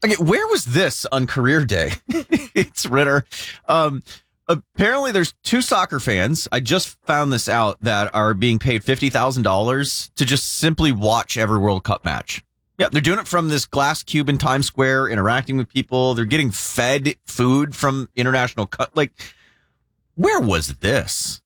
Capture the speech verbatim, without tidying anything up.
Okay, where was this on career day? It's Ritter. Um, apparently, there's two soccer fans. I just found this out that are being paid fifty thousand dollars to just simply watch every World Cup match. Yeah, they're doing it from this glass cube in Times Square, interacting with people. They're getting fed food from international cut. Like, where was this?